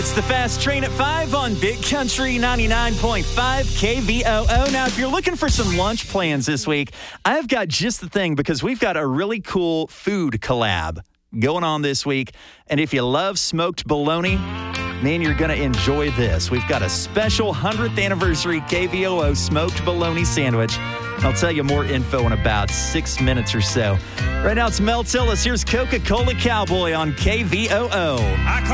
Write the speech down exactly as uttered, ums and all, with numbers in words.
It's the Fast Train at five on Big Country ninety-nine point five K V O O. Now, if you're looking for some lunch plans this week, I've got just the thing because we've got a really cool food collab going on this week. And if you love smoked bologna, man, you're going to enjoy this. We've got a special one hundredth anniversary K V O O smoked bologna sandwich. I'll tell you more info in about six minutes or so. Right now, it's Mel Tillis. Here's Coca-Cola Cowboy on K V O O.